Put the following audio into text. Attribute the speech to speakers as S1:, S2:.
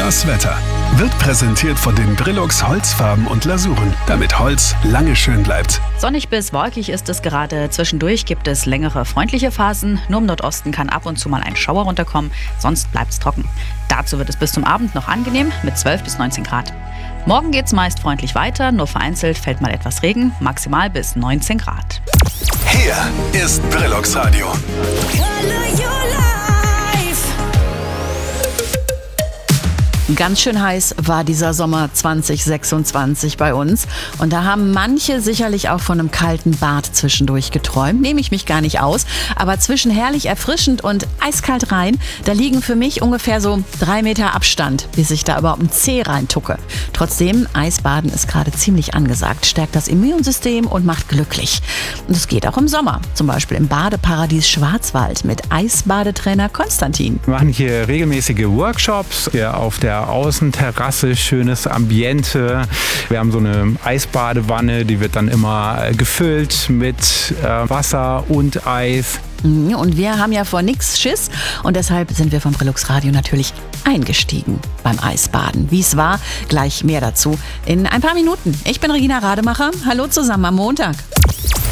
S1: Das Wetter wird präsentiert von den Brillux Holzfarben und Lasuren, damit Holz lange schön bleibt.
S2: Sonnig bis wolkig ist es gerade. Zwischendurch gibt es längere freundliche Phasen. Nur im Nordosten kann ab und zu mal ein Schauer runterkommen, sonst bleibt es trocken. Dazu wird es bis zum Abend noch angenehm mit 12 bis 19 Grad. Morgen geht es meist freundlich weiter, nur vereinzelt fällt mal etwas Regen, maximal bis 19 Grad.
S1: Hier ist Brillux Radio.
S3: Ganz schön heiß war dieser Sommer 2026 bei uns. Und da haben manche sicherlich auch von einem kalten Bad zwischendurch geträumt. Nehme ich mich gar nicht aus. Aber zwischen herrlich erfrischend und eiskalt rein, da liegen für mich ungefähr so 3 Meter Abstand, bis ich da überhaupt einen Zeh reintucke. Trotzdem, Eisbaden ist gerade ziemlich angesagt, stärkt das Immunsystem und macht glücklich. Und es geht auch im Sommer. Zum Beispiel im Badeparadies Schwarzwald mit Eisbadetrainer Konstantin.
S4: Wir machen hier regelmäßige Workshops hier auf der Außenterrasse, schönes Ambiente. Wir haben so eine Eisbadewanne, die wird dann immer gefüllt mit Wasser und Eis.
S3: Und wir haben ja vor nix Schiss und deshalb sind wir vom Brillux Radio natürlich eingestiegen beim Eisbaden. Wie es war, gleich mehr dazu in ein paar Minuten. Ich bin Regina Rademacher. Hallo zusammen am Montag.